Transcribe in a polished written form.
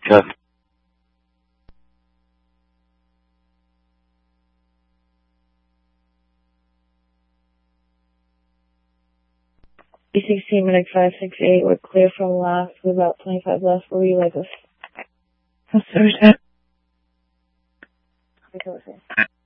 Cut. B16 Medic 568, we're clear from last with about 25 left. Where were you like us? Thursday. Okay,